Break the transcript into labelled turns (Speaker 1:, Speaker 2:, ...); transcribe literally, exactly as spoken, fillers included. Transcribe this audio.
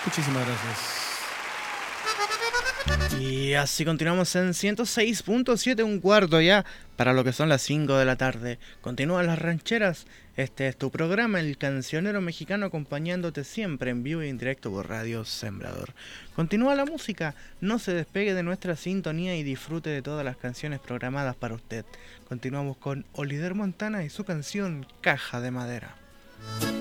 Speaker 1: Muchísimas gracias. Y así continuamos en ciento seis punto siete, un cuarto ya para lo que son las cinco de la tarde. Continúan las rancheras. Este es tu programa, El Cancionero Mexicano, acompañándote siempre en vivo y en directo por Radio Sembrador. Continúa la música, no se despegue de nuestra sintonía y disfrute de todas las canciones programadas para usted. Continuamos con Oliver Montana y su canción Caja de Madera.